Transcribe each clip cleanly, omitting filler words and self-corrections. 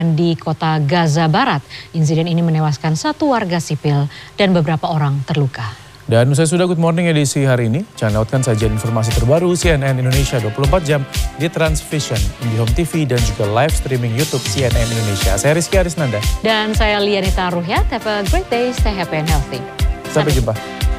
Di kota Gaza Barat, insiden ini menewaskan 1 warga sipil dan beberapa orang terluka. Dan usai sudah Good Morning edisi hari ini, jangan lewatkan sajian informasi terbaru CNN Indonesia 24 jam di Transvision, IndiHome TV dan juga live streaming YouTube CNN Indonesia. Saya Rizky Arisnanda. Dan saya Lianita Ruhyat. Have a great day, stay happy and healthy. Sampai jumpa.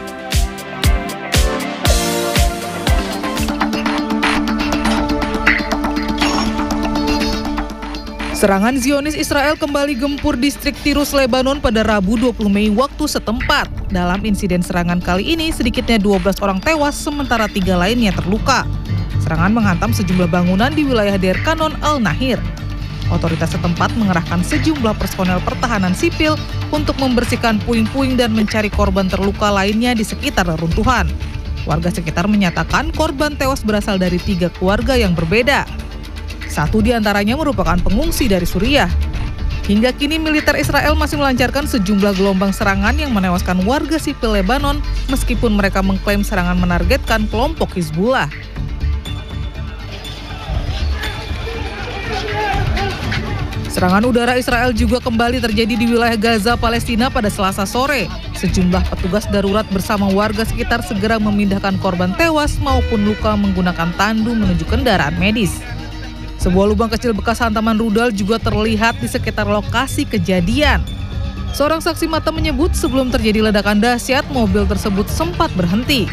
Serangan Zionis Israel kembali gempur distrik Tirus, Lebanon pada Rabu 20 Mei waktu setempat. Dalam insiden serangan kali ini, sedikitnya 12 orang tewas sementara 3 lainnya terluka. Serangan menghantam sejumlah bangunan di wilayah Deir Kanon Al-Nahir. Otoritas setempat mengerahkan sejumlah personel pertahanan sipil untuk membersihkan puing-puing dan mencari korban terluka lainnya di sekitar reruntuhan. Warga sekitar menyatakan korban tewas berasal dari 3 keluarga yang berbeda. 1 di antaranya merupakan pengungsi dari Suriah. Hingga kini militer Israel masih melancarkan sejumlah gelombang serangan yang menewaskan warga sipil Lebanon meskipun mereka mengklaim serangan menargetkan kelompok Hizbullah. Serangan udara Israel juga kembali terjadi di wilayah Gaza, Palestina pada Selasa sore. Sejumlah petugas darurat bersama warga sekitar segera memindahkan korban tewas maupun luka menggunakan tandu menuju kendaraan medis. Sebuah lubang kecil bekas hantaman rudal juga terlihat di sekitar lokasi kejadian. Seorang saksi mata menyebut sebelum terjadi ledakan dahsyat, mobil tersebut sempat berhenti.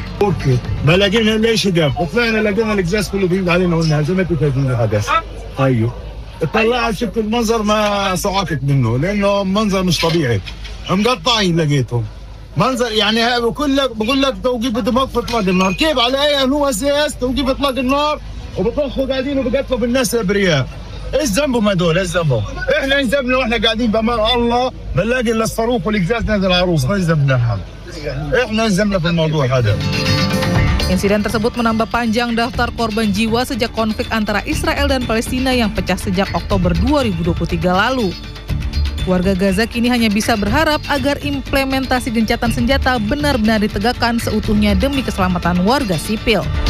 طلعت شفت المنظر ما صعقت منه لانه منظر مش طبيعي مقطعين لقيتهم منظر يعني بقول لك توقيف دماغ في اطلاق النار كيف على اي هو اساس توقيف اطلاق النار وبطخوا قاعدين وبقتلوا بالناس الابرياء ايش ذنبهم هذول ايش ذنبهم احنا ايش ذنبنا واحنا قاعدين بامان الله بنلاقي الا الصاروخ والقزاز نازل على العروس ايش ذنبنا احنا ايش ذنبنا في الموضوع هذا. Insiden tersebut menambah panjang daftar korban jiwa sejak konflik antara Israel dan Palestina yang pecah sejak Oktober 2023 lalu. Warga Gaza kini hanya bisa berharap agar implementasi gencatan senjata benar-benar ditegakkan seutuhnya demi keselamatan warga sipil.